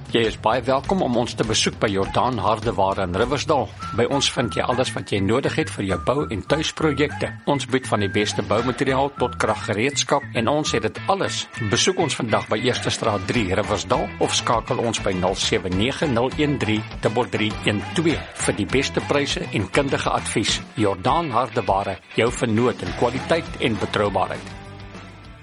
Jy is baie welkom om ons te besoek by Jordaan Hardeware in Riversdal. By ons vind jy alles wat jy nodig het vir jou bou- en tuisprojekte. Ons bied van die beste boumateriaal tot kraggereedskap en ons het dit alles. Besoek ons vandag by Eerste Straat 3 Riversdal of skakel ons by 079 013 3312 vir die beste pryse en kundige advies. Jordaan Hardeware, jou vernoot in kwaliteit en betroubaarheid.